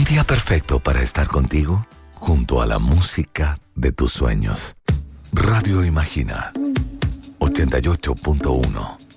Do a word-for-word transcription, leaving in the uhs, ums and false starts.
día perfecto para estar contigo junto a la música de tus sueños. Radio Imagina ochenta y ocho punto uno.